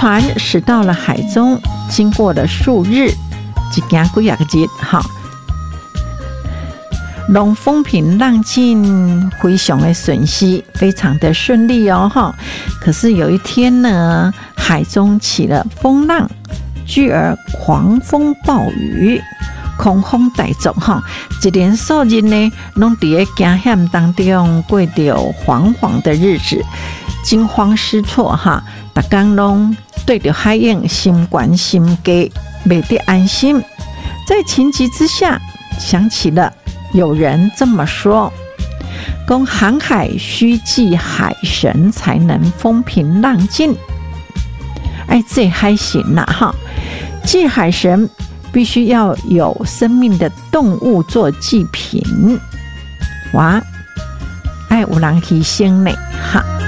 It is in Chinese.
船驶到了海中，经过了数日，一行几啊个日哈，拢风平浪静，非常的顺遂，非常的顺利哦哈。可是有一天呢，海中起了风浪，继而狂风暴雨，狂风大作哈，一连数日呢，拢伫咧惊险当中过着惶惶的日子，惊慌失措哈，逐天拢对着海影心悬心悸，袂得安心。在情急之下，想起了有人这么说，说航海需祭海神才能风平浪静。哎，这还行啦哈！祭海神必须要有生命的动物做祭品，哇，哎，有人牺牲呢哈。